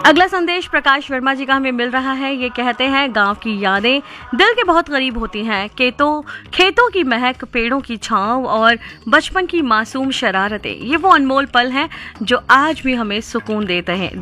अगला संदेश प्रकाश वर्मा जी का हमें मिल रहा है। ये कहते हैं, गांव की यादें दिल के बहुत करीब होती हैं। खेतों की महक, पेड़ों की छांव और बचपन की मासूम शरारतें, ये वो अनमोल पल हैं जो आज भी हमें सुकून देते हैं।